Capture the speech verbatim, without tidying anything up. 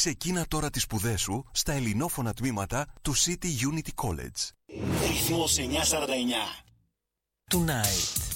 Ξεκίνα τώρα τις σπουδές σου στα ελληνόφωνα τμήματα του City Unity College. Ρυθμός εννιακόσια σαράντα εννιά. Tonight.